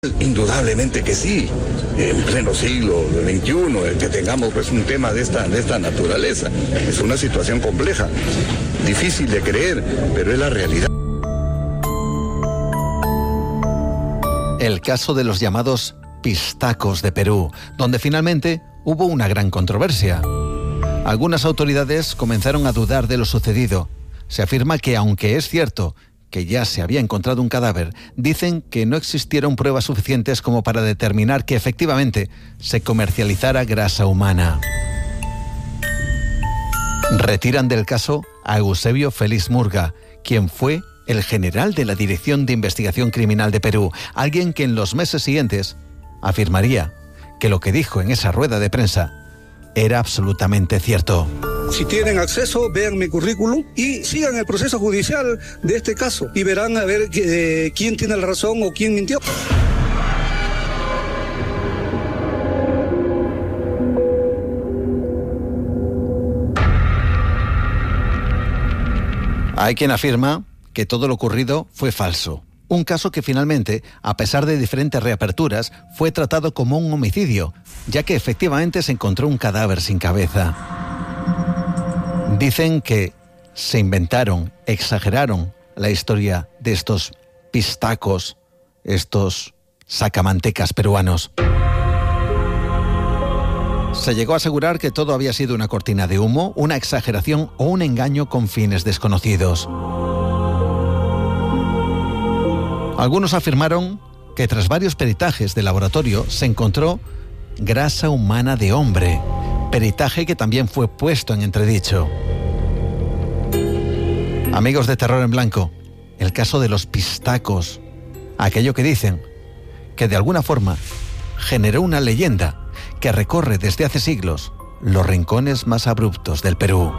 Indudablemente que sí, en pleno siglo XXI, el que tengamos pues un tema de esta naturaleza, es una situación compleja, difícil de creer, pero es la realidad. El caso de los llamados pistacos de Perú, donde finalmente hubo una gran controversia. Algunas autoridades comenzaron a dudar de lo sucedido. Se afirma que, aunque es cierto que ya se había encontrado un cadáver, dicen que no existieron pruebas suficientes como para determinar que efectivamente se comercializara grasa humana. Retiran del caso a Eusebio Félix Murga, quien fue el general de la Dirección de Investigación Criminal de Perú, alguien que en los meses siguientes afirmaría que lo que dijo en esa rueda de prensa era absolutamente cierto. Si tienen acceso, vean mi currículum y sigan el proceso judicial de este caso y verán a ver quién tiene la razón o quién mintió. Hay quien afirma que todo lo ocurrido fue falso. Un caso que finalmente, a pesar de diferentes reaperturas, fue tratado como un homicidio, ya que efectivamente se encontró un cadáver sin cabeza. Dicen que se inventaron, exageraron la historia de estos pistacos, estos sacamantecas peruanos. Se llegó a asegurar que todo había sido una cortina de humo, una exageración o un engaño con fines desconocidos. Algunos afirmaron que tras varios peritajes de laboratorio se encontró grasa humana de hombre, peritaje que también fue puesto en entredicho. Amigos de Terror en Blanco, el caso de los pistacos, aquello que dicen que de alguna forma generó una leyenda que recorre desde hace siglos los rincones más abruptos del Perú.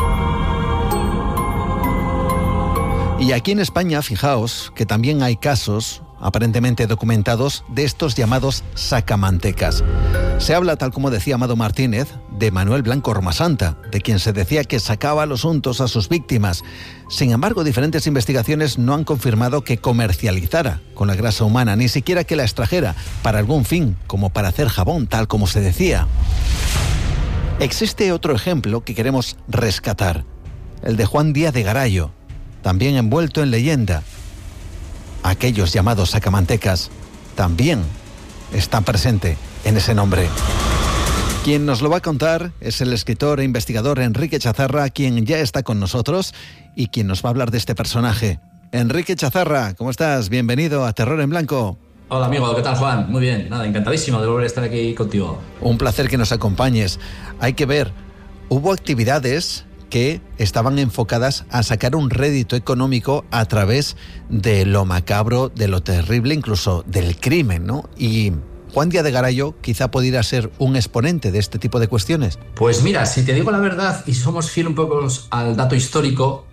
Y aquí en España, fijaos que también hay casos aparentemente documentados de estos llamados sacamantecas. Se habla, tal como decía Amado Martínez, de Manuel Blanco Romasanta, de quien se decía que sacaba los untos a sus víctimas. Sin embargo, diferentes investigaciones no han confirmado que comercializara con la grasa humana, ni siquiera que la extrajera para algún fin, como para hacer jabón, tal como se decía. Existe otro ejemplo que queremos rescatar, el de Juan Díaz de Garayo, también envuelto en leyenda. Aquellos llamados sacamantecas también están presentes en ese nombre. Quien nos lo va a contar es el escritor e investigador Enrique Chazarra, quien ya está con nosotros y quien nos va a hablar de este personaje. Enrique Chazarra, ¿cómo estás? Bienvenido a Terror en Blanco. Hola amigo, ¿qué tal Juan? Muy bien, nada, encantadísimo de volver a estar aquí contigo. Un placer que nos acompañes. Hay que ver, hubo actividades que estaban enfocadas a sacar un rédito económico a través de lo macabro, de lo terrible, incluso del crimen, ¿no? Y Juan Díaz de Garayo quizá pudiera ser un exponente de este tipo de cuestiones. Pues mira, si te digo la verdad y somos fieles un poco al dato histórico,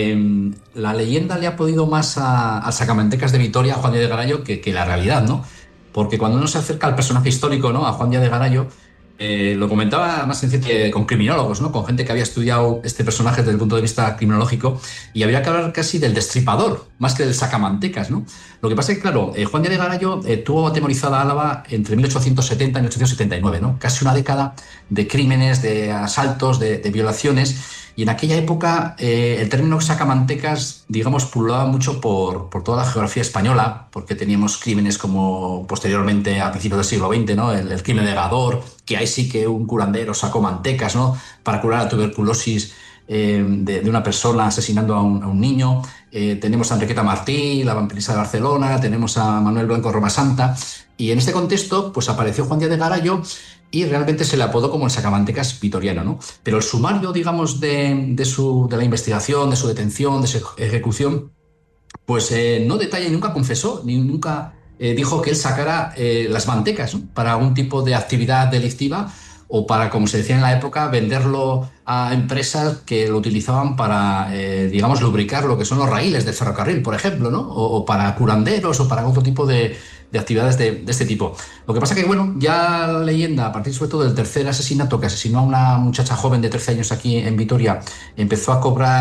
la leyenda le ha podido más a Sacamantecas de Vitoria, a Juan Díaz de Garayo, que la realidad, ¿no? Porque cuando uno se acerca al personaje histórico, ¿no? A Juan Díaz de Garayo, lo comentaba más sencillo con criminólogos, ¿no? Con gente que había estudiado este personaje desde el punto de vista criminológico, y habría que hablar casi del destripador, más que del sacamantecas, ¿no? Lo que pasa es que, claro, Juan Díaz de Garayo tuvo atemorizada Álava entre 1870 y 1879, ¿no? Casi una década de crímenes, de asaltos, de violaciones. Y en aquella época el término sacamantecas, digamos, pululaba mucho por toda la geografía española, porque teníamos crímenes como posteriormente a principios del siglo XX, ¿no? El crimen de Gador, que ahí sí que un curandero sacó mantecas, ¿no? Para curar la tuberculosis de una persona asesinando a un niño. Tenemos a Enriqueta Martí, la vampiresa de Barcelona, tenemos a Manuel Blanco Romasanta. Y en este contexto, pues apareció Juan Díaz de Garayo y realmente se le apodó como el sacamantecas vitoriano, ¿no? Pero el sumario, digamos, de la investigación, de su detención, de su ejecución, pues no detalla y nunca confesó, ni nunca dijo que él sacara las mantecas, ¿no? Para algún tipo de actividad delictiva o para, como se decía en la época, venderlo a empresas que lo utilizaban para, digamos, lubricar lo que son los raíles del ferrocarril, por ejemplo, ¿no? O para curanderos o para otro tipo de actividades de este tipo. Lo que pasa que, bueno, ya la leyenda, a partir sobre todo del tercer asesinato que asesinó a una muchacha joven de 13 años aquí en Vitoria, empezó a cobrar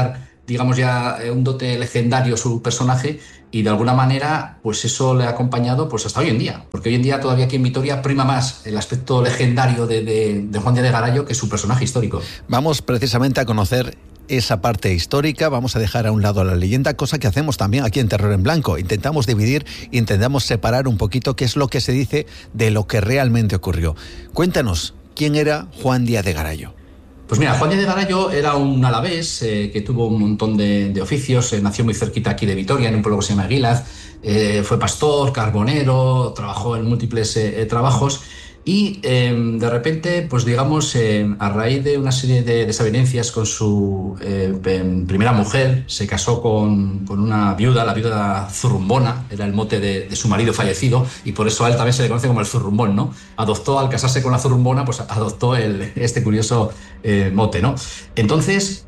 digamos ya un dote legendario su personaje, y de alguna manera pues eso le ha acompañado pues hasta hoy en día, porque hoy en día todavía aquí en Vitoria prima más el aspecto legendario de Juan Díaz de Garayo que su personaje histórico. Vamos precisamente a conocer esa parte histórica, vamos a dejar a un lado la leyenda, cosa que hacemos también aquí en Terror en Blanco. Intentamos dividir, intentamos separar un poquito qué es lo que se dice de lo que realmente ocurrió. Cuéntanos, ¿quién era Juan Díaz de Garayo? Pues mira, Juan Díaz de Garayo era un alavés que tuvo un montón de oficios, nació muy cerquita aquí de Vitoria, en un pueblo que se llama Aguilaz, fue pastor, carbonero, trabajó en múltiples trabajos. Y de repente, pues digamos, a raíz de una serie de desavenencias con su primera mujer, se casó con una viuda, la viuda zurrumbona, era el mote de su marido fallecido, y por eso a él también se le conoce como el zurrumbón, ¿no? Adoptó, al casarse con la zurrumbona, pues adoptó este curioso mote, ¿no? Entonces,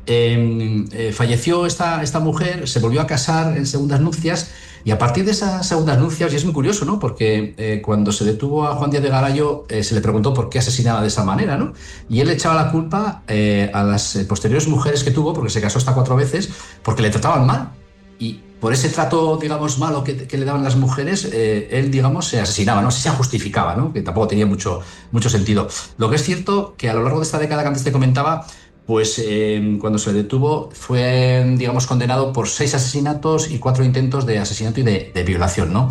falleció esta mujer, se volvió a casar en segundas nupcias, y a partir de esas segundas nupcias, y es muy curioso, ¿no? Porque cuando se detuvo a Juan Díaz de Garayo, se le preguntó por qué asesinaba de esa manera, ¿no? Y él echaba la culpa a las posteriores mujeres que tuvo, porque se casó hasta 4 veces, porque le trataban mal. Y por ese trato, digamos, malo que le daban las mujeres, él, digamos, se asesinaba, ¿no? Se justificaba, ¿no? Que tampoco tenía mucho sentido. Lo que es cierto que a lo largo de esta década que antes te comentaba, pues cuando se le detuvo fue, digamos, condenado por 6 asesinatos y 4 intentos de asesinato y de violación, ¿no?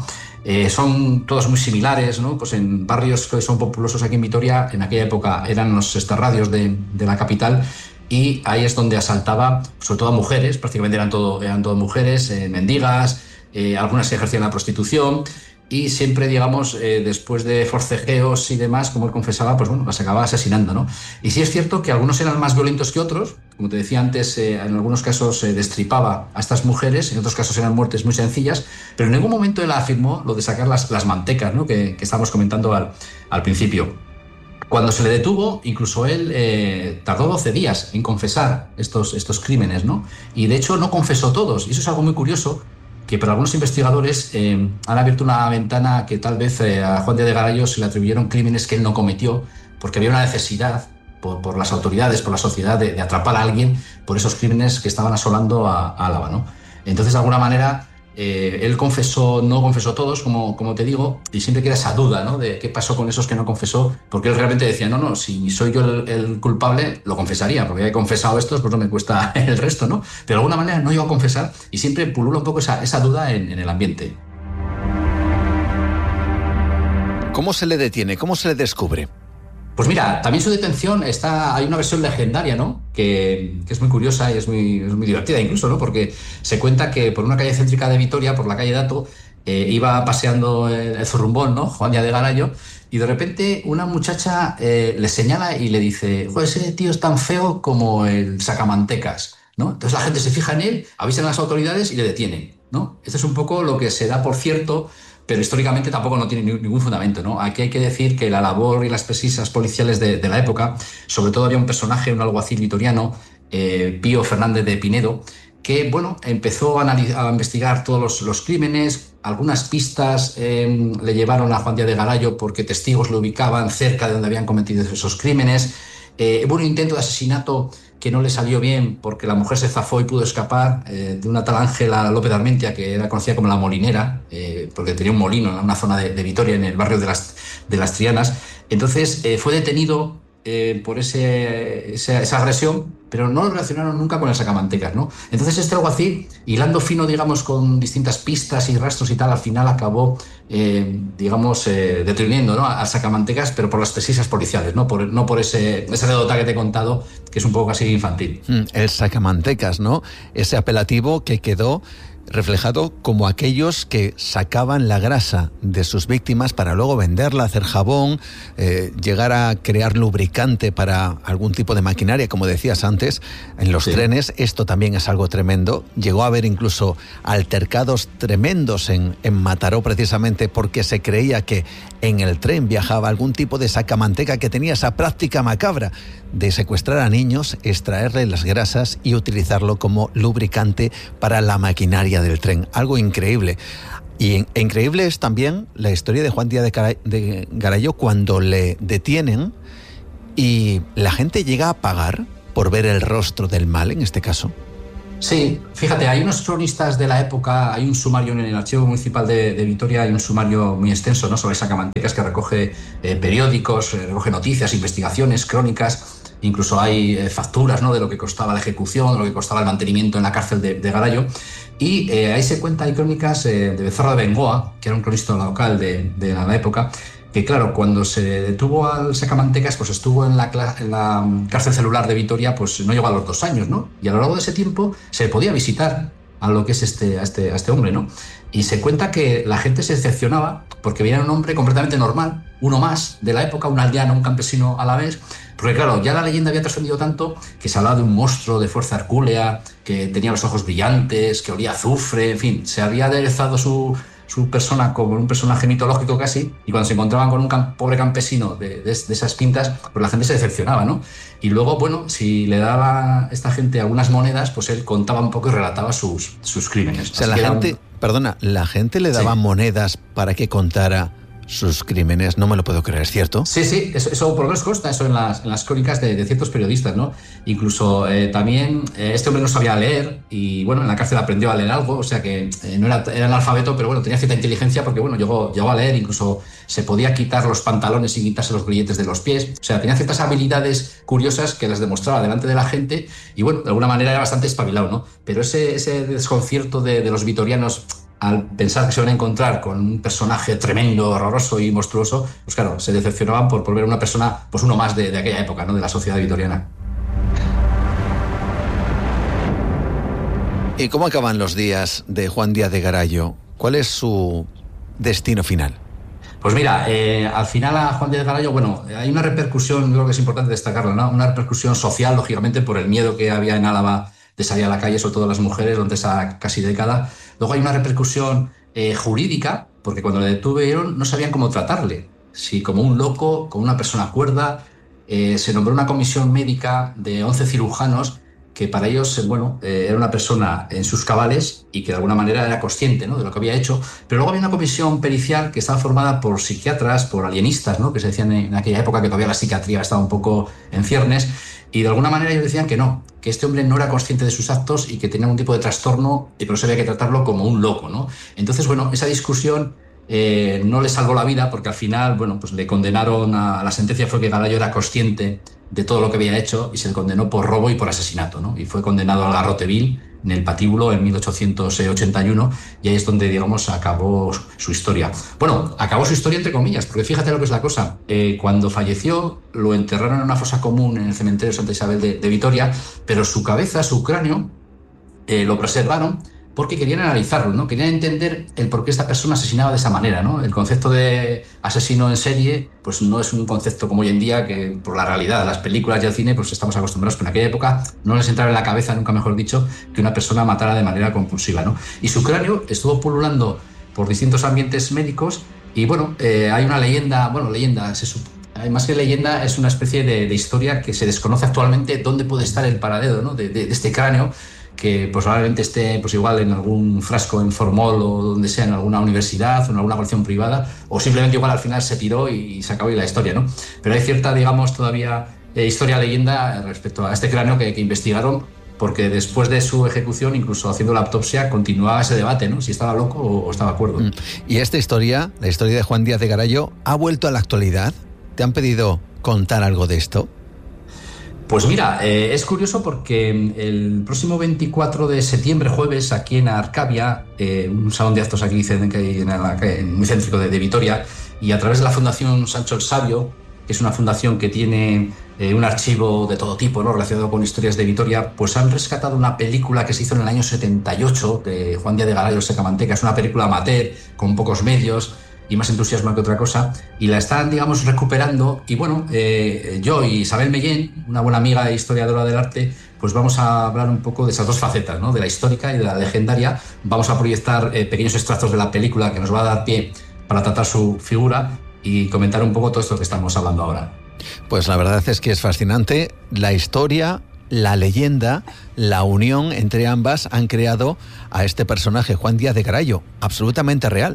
Son todos muy similares, ¿no? Pues en barrios que son populosos aquí en Vitoria, en aquella época eran los extrarradios de la capital, y ahí es donde asaltaba sobre todo a mujeres, prácticamente eran todo mujeres, mendigas, algunas que ejercían la prostitución. Y siempre, digamos, después de forcejeos y demás, como él confesaba, pues bueno, las acababa asesinando, ¿no? Y sí es cierto que algunos eran más violentos que otros, como te decía antes, en algunos casos destripaba a estas mujeres, en otros casos eran muertes muy sencillas, pero en ningún momento él afirmó lo de sacar las mantecas, ¿no? Que estábamos comentando al principio. Cuando se le detuvo, incluso él tardó 12 días en confesar estos crímenes, ¿no? Y de hecho no confesó todos, y eso es algo muy curioso, que para algunos investigadores han abierto una ventana que tal vez a Juan Díaz de Garayo se le atribuyeron crímenes que él no cometió, porque había una necesidad por las autoridades, por la sociedad, de atrapar a alguien por esos crímenes que estaban asolando a Álava, ¿no? Entonces, de alguna manera, él no confesó todos, como te digo, y siempre queda esa duda, ¿no? De qué pasó con esos que no confesó, porque él realmente decía, no, si soy yo el culpable, lo confesaría, porque he confesado estos, pues no me cuesta el resto, ¿no? Pero de alguna manera no iba a confesar, y siempre pulula un poco esa duda en el ambiente. ¿Cómo se le detiene? ¿Cómo se le descubre? Pues mira, también su detención hay una versión legendaria, ¿no? Que es muy curiosa y es muy divertida incluso, ¿no? Porque se cuenta que por una calle céntrica de Vitoria, por la calle Dato, iba paseando el zurrumbón, ¿no? Juan Díaz de Garayo, y de repente una muchacha le señala y le dice, joder, ese tío es tan feo como el sacamantecas, ¿no? Entonces la gente se fija en él, avisan a las autoridades y le detienen, ¿no? Esto es un poco lo que se da por cierto, pero históricamente tampoco no tiene ningún fundamento, ¿no? Aquí hay que decir que la labor y las pesquisas policiales de la época, sobre todo había un personaje, un alguacil vitoriano, Pío Fernández de Pinedo, que, bueno, empezó a investigar todos los crímenes. Algunas pistas le llevaron a Juan Díaz de Garayo porque testigos lo ubicaban cerca de donde habían cometido esos crímenes. Hubo un intento de asesinato que no le salió bien porque la mujer se zafó y pudo escapar, de una tal Ángela López de Armentia, que era conocida como la Molinera, porque tenía un molino en una zona de Vitoria, en el barrio de las Trianas. Entonces fue detenido por esa agresión, pero no lo relacionaron nunca con el sacamantecas, ¿no? Entonces este alguacil, hilando fino, digamos, con distintas pistas y rastros y tal, al final acabó, deteniendo, ¿no?, al sacamantecas, pero por las pesquisas policiales, no por esa anécdota que te he contado, que es un poco casi infantil. El sacamantecas, ¿no? Ese apelativo que quedó reflejado como aquellos que sacaban la grasa de sus víctimas para luego venderla, hacer jabón, llegar a crear lubricante para algún tipo de maquinaria, como decías antes, en los trenes. Esto también es algo tremendo. Llegó a haber incluso altercados tremendos en Mataró, precisamente porque se creía que en el tren viajaba algún tipo de sacamanteca que tenía esa práctica macabra de secuestrar a niños, extraerle las grasas y utilizarlo como lubricante para la maquinaria del tren. Algo increíble. Y increíble es también la historia de Juan Díaz de Garayo cuando le detienen y la gente llega a pagar por ver el rostro del mal, en este caso. Sí, fíjate, hay unos cronistas de la época, hay un sumario en el Archivo Municipal de Vitoria, hay un sumario muy extenso, ¿no?, sobre Sacamantecas, que recoge periódicos, recoge noticias, investigaciones, crónicas, incluso hay facturas, ¿no?, de lo que costaba la ejecución, de lo que costaba el mantenimiento en la cárcel de Garallo, y ahí se cuenta, hay crónicas de Becerra de Bengoa, que era un cronista local de la época, que claro, cuando se detuvo al Sacamantecas, pues estuvo en la cárcel celular de Vitoria, pues no llegó a los 2 años, ¿no? Y a lo largo de ese tiempo se podía visitar a lo que es a este hombre, ¿no? Y se cuenta que la gente se decepcionaba porque veía un hombre completamente normal, uno más de la época, un aldeano, un campesino a la vez, porque claro, ya la leyenda había trascendido tanto que se hablaba de un monstruo de fuerza hercúlea, que tenía los ojos brillantes, que olía a azufre, en fin, se había aderezado su persona como un personaje mitológico casi, y cuando se encontraban con un pobre campesino de esas pintas, pues la gente se decepcionaba, ¿no? Y luego, bueno, si le daba a esta gente algunas monedas, pues él contaba un poco y relataba sus crímenes. O sea, la gente le daba monedas para que contara sus crímenes, no me lo puedo creer, ¿cierto? Sí, eso por lo menos consta eso en las crónicas de ciertos periodistas, ¿no? Incluso también este hombre no sabía leer y bueno, en la cárcel aprendió a leer algo, o sea que no era analfabeto, pero bueno, tenía cierta inteligencia porque bueno, llegó a leer, incluso se podía quitar los pantalones sin quitarse los grilletes de los pies, o sea, tenía ciertas habilidades curiosas que las demostraba delante de la gente y bueno, de alguna manera era bastante espabilado, ¿no? Pero ese desconcierto de los vitorianos al pensar que se van a encontrar con un personaje tremendo, horroroso y monstruoso, pues claro, se decepcionaban por ver una persona, pues uno más de aquella época, ¿no?, de la sociedad vitoriana. ¿Y cómo acaban los días de Juan Díaz de Garallo? ¿Cuál es su destino final? Pues mira, al final a Juan Díaz de Garallo, bueno, hay una repercusión, yo creo que es importante destacarla, ¿no?, una repercusión social, lógicamente, por el miedo que había en Álava de salir a la calle, sobre todo las mujeres, durante esa casi década. Luego hay una repercusión jurídica, porque cuando le detuvieron no sabían cómo tratarle, si como un loco, como una persona cuerda. Se nombró una comisión médica de 11 cirujanos que para ellos, era una persona en sus cabales y que de alguna manera era consciente, ¿no?, de lo que había hecho. Pero luego había una comisión pericial que estaba formada por psiquiatras, por alienistas, ¿no?, que se decían en aquella época, que todavía la psiquiatría estaba un poco en ciernes, y de alguna manera ellos decían que no, que este hombre no era consciente de sus actos y que tenía un tipo de trastorno y por eso había que tratarlo como un loco, ¿no? Entonces, bueno, esa discusión no le salvó la vida porque al final, bueno, pues le condenaron a la sentencia, fue que Garallo era consciente de todo lo que había hecho y se le condenó por robo y por asesinato, ¿no? Y fue condenado al garrote vil en el patíbulo en 1881 y ahí es donde, digamos, acabó su historia. Bueno, acabó su historia entre comillas, porque fíjate lo que es la cosa. Cuando falleció lo enterraron en una fosa común en el cementerio Santa Isabel de Vitoria, pero su cabeza, su cráneo, lo preservaron porque querían analizarlo, ¿no? Querían entender el por qué esta persona asesinaba de esa manera, ¿no? El concepto de asesino en serie, pues no es un concepto como hoy en día, que por la realidad de las películas y el cine, pues estamos acostumbrados, pero en aquella época no les entraba en la cabeza, nunca mejor dicho, que una persona matara de manera compulsiva, ¿no? Y su cráneo estuvo pululando por distintos ambientes médicos y, bueno, hay una leyenda, más que leyenda, es una especie de historia que se desconoce actualmente dónde puede estar el paradero, ¿no?, de este cráneo, que pues, probablemente esté pues igual en algún frasco en formol o donde sea, en alguna universidad o en alguna colección privada, o simplemente igual al final se tiró y se acabó y la historia, ¿no? Pero hay cierta, digamos, todavía historia-leyenda respecto a este cráneo que investigaron, porque después de su ejecución, incluso haciendo la autopsia, continuaba ese debate, ¿no?, si estaba loco o estaba cuerdo. ¿Y esta historia, la historia de Juan Díaz de Garallo, ha vuelto a la actualidad? ¿Te han pedido contar algo de esto? Pues mira, es curioso porque el próximo 24 de septiembre, jueves, aquí en Arcavia, un salón de actos aquí que hay muy céntrico de Vitoria, y a través de la Fundación Sancho el Sabio, que es una fundación que tiene un archivo de todo tipo, ¿no?, relacionado con historias de Vitoria, pues han rescatado una película que se hizo en el año 78 de Juan Díaz de Garallo Sacamantecas, una película amateur, con pocos medios y más entusiasmo que otra cosa, y la están, digamos, recuperando. Y bueno, yo y Isabel Mellén, una buena amiga e historiadora del arte, pues vamos a hablar un poco de esas dos facetas, ¿no?, de la histórica y de la legendaria. Vamos a proyectar pequeños extractos de la película que nos va a dar pie para tratar su figura y comentar un poco todo esto que estamos hablando ahora. Pues la verdad es que es fascinante. La historia, la leyenda, la unión entre ambas han creado a este personaje, Juan Díaz de Garallo, absolutamente real,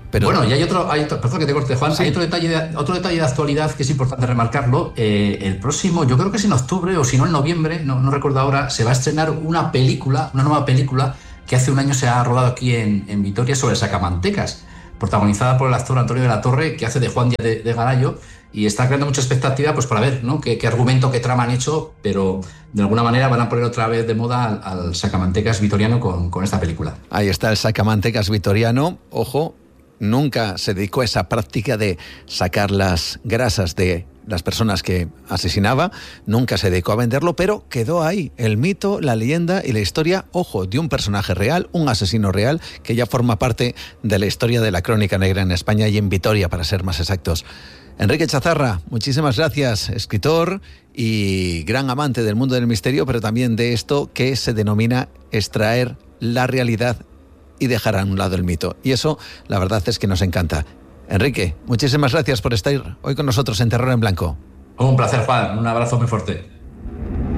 Pero... Bueno, y hay otro, perdón que te corte, Juan, sí. Hay otro detalle de actualidad que es importante remarcarlo. El próximo, yo creo que es en octubre o si no en noviembre, no recuerdo ahora, se va a estrenar una nueva película que hace un año se ha rodado aquí en Vitoria sobre sacamantecas, protagonizada por el actor Antonio de la Torre, que hace de Juan Díaz de Garayo, y está creando mucha expectativa pues para ver, ¿no? qué argumento, qué trama han hecho, pero de alguna manera van a poner otra vez de moda al sacamantecas vitoriano con esta película. Ahí está el sacamantecas vitoriano, ojo. Nunca se dedicó a esa práctica de sacar las grasas de las personas que asesinaba, nunca se dedicó a venderlo, pero quedó ahí el mito, la leyenda y la historia, ojo, de un personaje real, un asesino real, que ya forma parte de la historia de la crónica negra en España y en Vitoria, para ser más exactos. Enrique Chazarra, muchísimas gracias, escritor y gran amante del mundo del misterio, pero también de esto que se denomina extraer la realidad y dejar a un lado el mito. Y eso, la verdad es que nos encanta. Enrique, muchísimas gracias por estar hoy con nosotros en Terror en Blanco. Un placer, Juan. Un abrazo muy fuerte.